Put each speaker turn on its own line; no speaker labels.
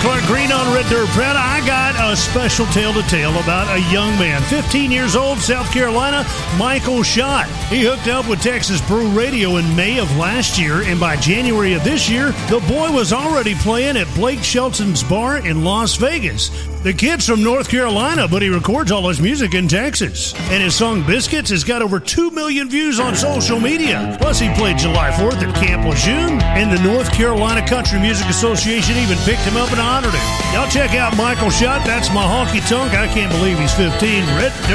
Clark Green on Red Dirt Prat. I got a special tale to tell about a young man, 15 years old, South Carolina, Michael Schott. He hooked up with Texas Brew Radio in May of last year, and by January of this year, the boy was already playing at Blake Shelton's bar in Las Vegas. The kid's from North Carolina, but he records all his music in Texas. And his song Biscuits has got over 2 million views on social media. Plus, he played July 4th at Camp Lejeune, and the North Carolina Country Music Association even picked him up and honored him. Y'all check out Michael Schott. That's my honky tonk. I can't believe he's 15. Red